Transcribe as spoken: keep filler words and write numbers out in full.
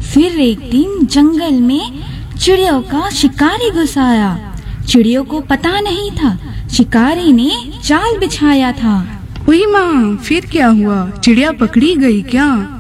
फिर एक दिन जंगल में चिड़ियों का शिकारी घुस आया। चिड़ियों को पता नहीं था शिकारी ने जाल बिछाया था। हुई माँ, फिर क्या हुआ? चिड़िया पकड़ी गई क्या?